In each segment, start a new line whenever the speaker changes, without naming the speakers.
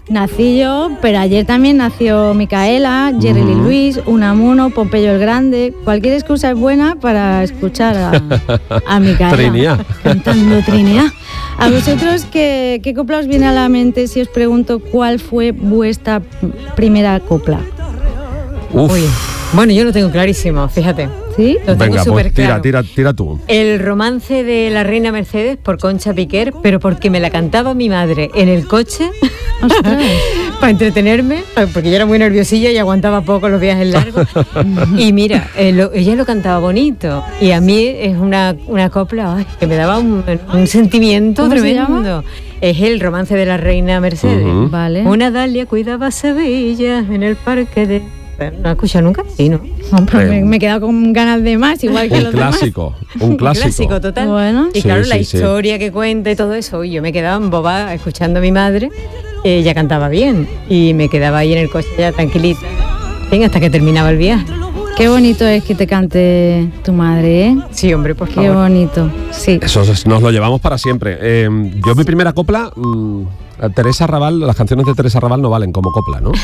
nací yo, pero ayer también nació Micaela, Jerry Lee Lewis, Unamuno, Pompeyo el Grande. Cualquier excusa es buena para escuchar a Micaela
Trinidad.
cantando Trinidad. ¿A vosotros qué copla os viene a la mente si os pregunto cuál fue vuestra primera copla?
Uy, bueno, yo lo tengo clarísimo, fíjate.
¿Sí?
Lo tengo
Venga,
súper
pues
claro.
tira tú.
El romance de la reina Mercedes por Concha Piquer, pero porque me la cantaba mi madre en el coche para entretenerme, porque yo era muy nerviosilla y aguantaba poco los viajes largos. Y mira, ella lo cantaba bonito y a mí es una copla que me daba un sentimiento
¿Cómo
tremendo.
se llama?
Es el romance de la reina Mercedes.
Vale.
Una dalia cuidaba Sevilla en el parque de... ¿No la escuchado nunca? Sí, ¿no?
Me he quedado con ganas de más, igual que
Un
los demás.
clásico, un
Un
clásico.
clásico total.
Bueno.
Y
Sí,
claro,
sí,
la
sí.
historia que cuenta y todo eso, y yo me quedaba embobada escuchando a mi madre. Ella cantaba bien y me quedaba ahí en el coche ya tranquilita, bien, hasta que terminaba el viaje.
Qué bonito es que te cante tu madre, ¿eh?
Sí, hombre, por
Qué
favor.
bonito, sí.
Eso nos lo llevamos para siempre. Yo mi primera copla, Teresa Raval, las canciones de Teresa Raval no valen como copla, ¿no?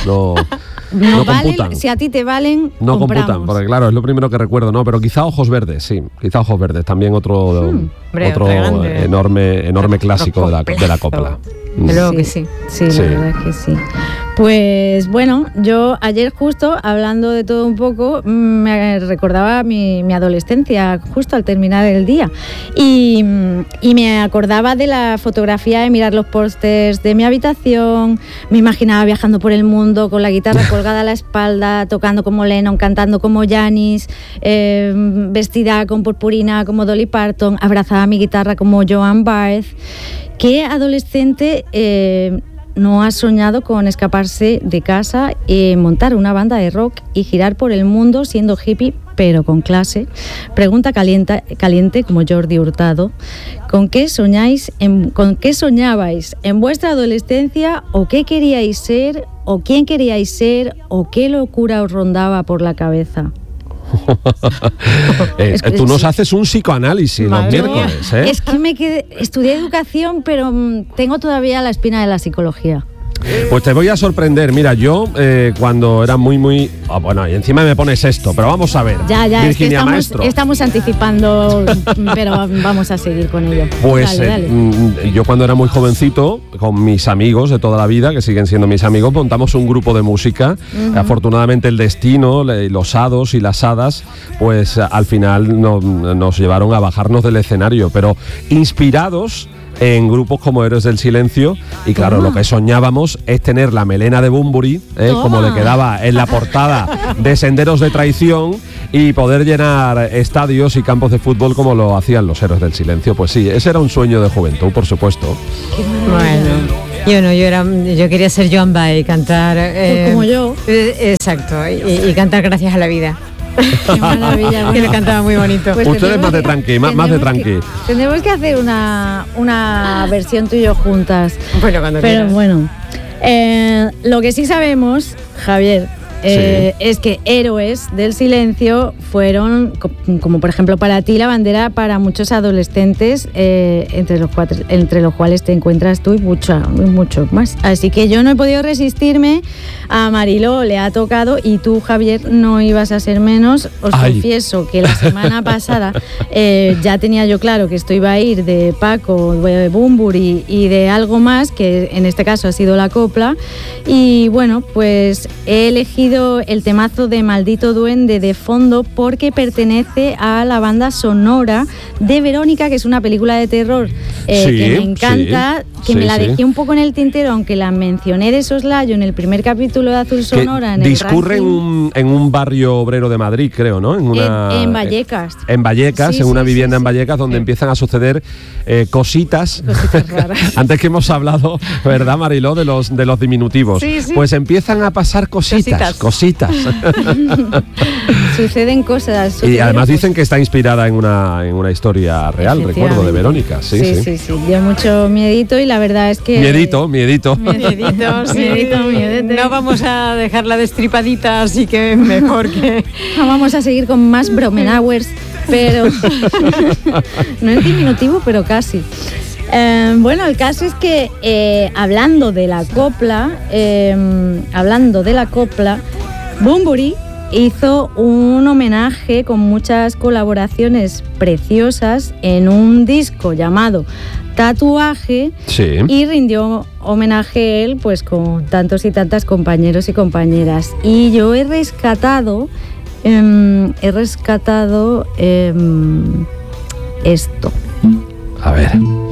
No
valen,
computan.
si a ti te valen,
No
compramos.
computan, porque claro, es lo primero que recuerdo, ¿no? Pero quizá Ojos Verdes, sí. Quizá Ojos Verdes, también otro
Hombre,
otro
otra grande.
enorme clásico de la
coplazo.
copla.
Desde luego que sí.
Sí,
Sí.
la verdad es que sí. Pues bueno, yo ayer justo, hablando de todo un poco, me recordaba mi adolescencia, justo al terminar el día. Y me acordaba de la fotografía de mirar los pósters de mi habitación, me imaginaba viajando por el mundo con la guitarra colgada a la espalda, tocando como Lennon, cantando como Janis, vestida con purpurina como Dolly Parton, abrazada a mi guitarra como Joan Baez. ¿Qué adolescente no ha soñado con escaparse de casa, montar una banda de rock y girar por el mundo siendo hippie, pero con clase? Pregunta caliente como Jordi Hurtado. ¿Con qué soñabais en vuestra adolescencia? ¿O qué queríais ser? ¿O quién queríais ser? ¿O qué locura os rondaba por la cabeza?
Tú nos haces un psicoanálisis los miércoles, ¿eh?
Es que estudié educación, pero tengo todavía la espina de la psicología.
Pues te voy a sorprender. Mira, yo cuando era muy... bueno, y encima me pones esto, pero vamos a ver.
Ya,
Virginia
es que
Maestro.
estamos anticipando, pero vamos a seguir con ello.
Pues
Dale.
yo cuando era muy jovencito, con mis amigos de toda la vida, que siguen siendo mis amigos, montamos un grupo de música. Afortunadamente el destino, los hados y las hadas, pues al final nos llevaron a bajarnos del escenario, pero inspirados en grupos como Héroes del Silencio. Y claro, lo que soñábamos es tener la melena de Bunbury, como le quedaba en la portada de Senderos de Traición, y poder llenar estadios y campos de fútbol como lo hacían los Héroes del Silencio. Pues sí, ese era un sueño de juventud, por supuesto.
Bueno, yo quería ser Joan Baez y cantar...
Pues como yo.
Exacto, y cantar Gracias a la vida.
Qué maravilla.
Que le cantaba muy bonito.
Pues
Ustedes más de tranqui, más de tranqui.
Tendremos que hacer una versión tú y yo juntas.
Bueno, cuando
Pero
quieras.
bueno, lo que sí sabemos, Javier, es que Héroes del Silencio fueron, como por ejemplo para ti, la bandera para muchos adolescentes, entre los cuales te encuentras tú y muchos más. Así que yo no he podido resistirme. A Mariló le ha tocado y tú, Javier, no ibas a ser menos. Os confieso que la semana pasada ya tenía yo claro que esto iba a ir de Paco, de Bunbury y de algo más, que en este caso ha sido la copla. Y bueno, pues he elegido el temazo de Maldito Duende de fondo porque pertenece a la banda sonora de Verónica, que es una película de terror que me encanta, me la dejé un poco en el tintero, aunque la mencioné de soslayo en el primer capítulo de Azul Sonora.
Que discurre en un barrio obrero de Madrid, creo, ¿no?
En Vallecas.
En Vallecas, en una vivienda en Vallecas, donde empiezan a suceder cositas
raras.
Antes que hemos hablado, ¿verdad, Mariló? De los diminutivos.
Sí.
Pues empiezan a pasar cositas.
Suceden cosas.
Y además dicen que está inspirada en una historia real, recuerdo, de Verónica. Sí.
Dio mucho miedito y la verdad es que...
Miedito.
Miedito. No vamos a dejarla destripadita, así que mejor que...
No, vamos a seguir con más Bromenauers, pero... no en diminutivo, pero casi. Bueno, el caso es que hablando de la copla, Bunbury hizo un homenaje con muchas colaboraciones preciosas en un disco llamado Tatuaje,
Sí.
y rindió homenaje él pues con tantos y tantas compañeros y compañeras. Y yo he rescatado esto.
A ver.